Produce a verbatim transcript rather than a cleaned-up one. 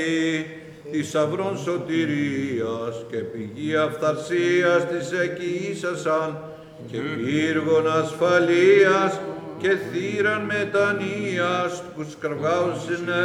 θησαυρών σωτηρίας και πηγή αυθαρσίας της εκοίσασαν και πύργων ασφαλείας και θύραν μετανοίας τους κραυγάουσιν